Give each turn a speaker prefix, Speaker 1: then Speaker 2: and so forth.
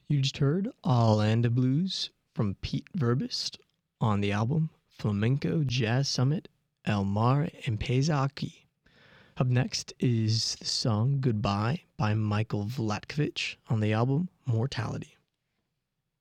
Speaker 1: You just heard Allanda Blues from Pete Verbist on the album Flamenco Jazz Summit El Mar Empieza Aquí. Up next is the song Goodbye by Michael Vlatkovich on the album Mortality.